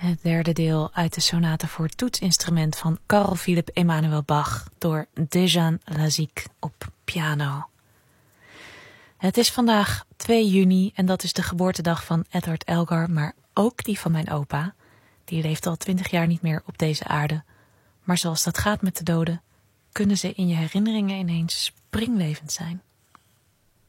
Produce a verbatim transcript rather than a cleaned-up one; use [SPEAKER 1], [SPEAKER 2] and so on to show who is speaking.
[SPEAKER 1] Het derde deel uit de sonate voor toetsinstrument van Carl Philipp Emanuel Bach door Dejan Lazic op piano. Het is vandaag twee juni en dat is de geboortedag van Edward Elgar, maar ook die van mijn opa. Die leeft al twintig jaar niet meer op deze aarde. Maar zoals dat gaat met de doden, kunnen ze in je herinneringen ineens springlevend zijn.